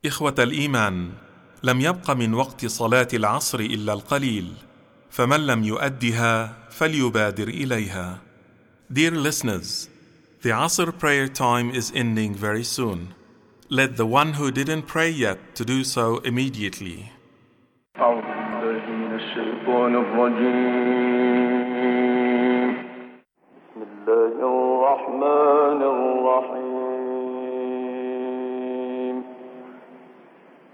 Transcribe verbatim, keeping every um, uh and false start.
إخوة الإيمان، لم يبق من وقت صلاة العصر إلا القليل، فمن لم يؤدها فليبادر إليها. Dear listeners, the Asr prayer time is ending very soon. Let the one who didn't pray yet to do so immediately. أعوذ بالله من الشيطان الرجيم